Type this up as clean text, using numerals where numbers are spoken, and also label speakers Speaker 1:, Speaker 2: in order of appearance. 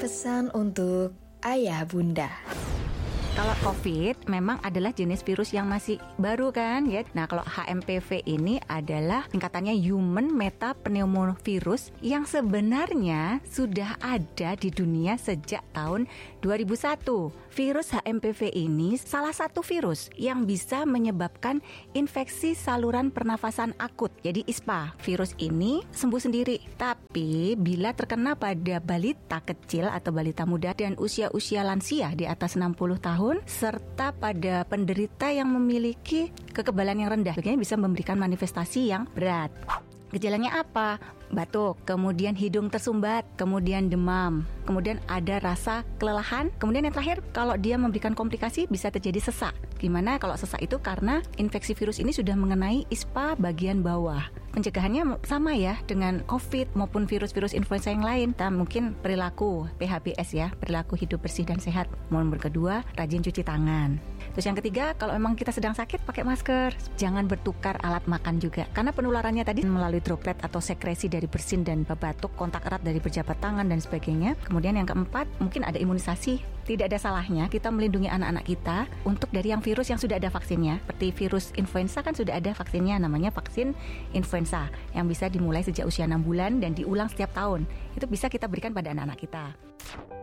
Speaker 1: Pesan untuk ayah bunda.
Speaker 2: Kalau COVID memang adalah jenis virus yang masih baru kan ya. Nah kalau HMPV ini adalah tingkatannya Human Metapneumovirus yang sebenarnya sudah ada di dunia sejak tahun 2001. Virus HMPV ini salah satu virus yang bisa menyebabkan infeksi saluran pernafasan akut, jadi ISPA. Virus ini sembuh sendiri, tapi bila terkena pada balita kecil atau balita muda dan usia-usia lansia di atas 60 tahun serta pada penderita yang memiliki kekebalan yang rendah, begini bisa memberikan manifestasi yang berat. Gejalanya apa? Batuk, kemudian hidung tersumbat, kemudian demam, kemudian ada rasa kelelahan, kemudian yang terakhir kalau dia memberikan komplikasi bisa terjadi sesak. Gimana kalau sesak itu karena infeksi virus ini sudah mengenai ISPA bagian bawah. Pencegahannya sama ya dengan COVID maupun virus-virus influenza yang lain. Kita mungkin perilaku PHBS ya, perilaku hidup bersih dan sehat. Nomor kedua, rajin cuci tangan. Terus yang ketiga, kalau memang kita sedang sakit pakai masker. Jangan bertukar alat makan juga, karena penularannya tadi melalui droplet atau sekresi dari bersin dan batuk, kontak erat dari pejabat tangan dan sebagainya. Kemudian yang keempat, mungkin ada imunisasi. Tidak ada salahnya kita melindungi anak-anak kita untuk dari yang virus yang sudah ada vaksinnya. Seperti virus influenza kan sudah ada vaksinnya, namanya vaksin influenza yang bisa dimulai sejak usia 6 bulan dan diulang setiap tahun. Itu bisa kita berikan pada anak-anak kita.